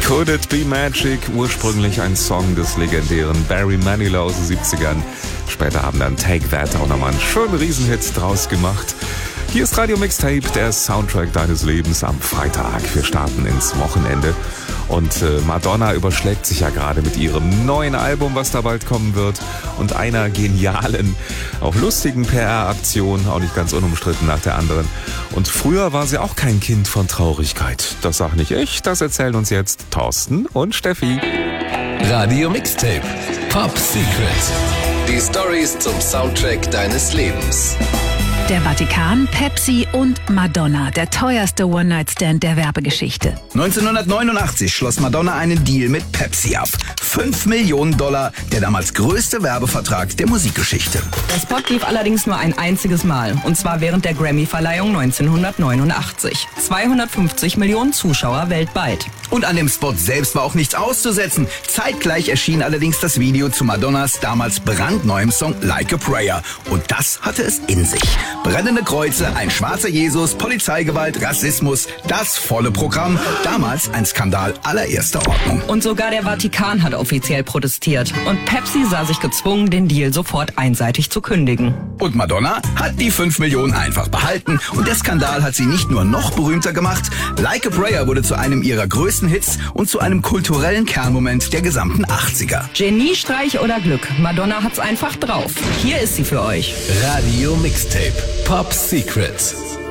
Could It Be Magic, ursprünglich ein Song des legendären Barry Manilow aus den 70ern. Später haben dann Take That auch nochmal einen schönen Riesenhit draus gemacht. Hier ist Radio Mixtape, der Soundtrack deines Lebens am Freitag. Wir starten ins Wochenende. Und Madonna überschlägt sich ja gerade mit ihrem neuen Album, was da bald kommen wird. Und einer genialen, auch lustigen PR-Aktion, auch nicht ganz unumstritten nach der anderen. Und früher war sie auch kein Kind von Traurigkeit. Das sag nicht ich, das erzählen uns jetzt Thorsten und Steffi. Radio Mixtape, Pop Secret. Die Storys zum Soundtrack deines Lebens. Der Vatikan, Pepsi und Madonna, der teuerste One-Night-Stand der Werbegeschichte. 1989 schloss Madonna einen Deal mit Pepsi ab. $5 Millionen, der damals größte Werbevertrag der Musikgeschichte. Der Spot lief allerdings nur ein einziges Mal, und zwar während der Grammy-Verleihung 1989. 250 Millionen Zuschauer weltweit. Und an dem Spot selbst war auch nichts auszusetzen. Zeitgleich erschien allerdings das Video zu Madonnas damals brandneuem Song Like a Prayer. Und das hatte es in sich. Brennende Kreuze, ein schwarzer Jesus, Polizeigewalt, Rassismus, das volle Programm. Damals ein Skandal allererster Ordnung. Und sogar der Vatikan hat offiziell protestiert. Und Pepsi sah sich gezwungen, den Deal sofort einseitig zu kündigen. Und Madonna hat die 5 Millionen einfach behalten. Und der Skandal hat sie nicht nur noch berühmter gemacht. Like a Prayer wurde zu einem ihrer größten Hits und zu einem kulturellen Kernmoment der gesamten 80er. Geniestreich oder Glück, Madonna hat's einfach drauf. Hier ist sie für euch. Radio Mixtape, Pop Secret.